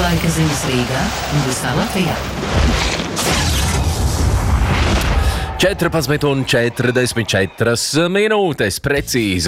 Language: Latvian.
Laika ziņas Rīgā un visā Latvijā. 14,44 minūtes precīzi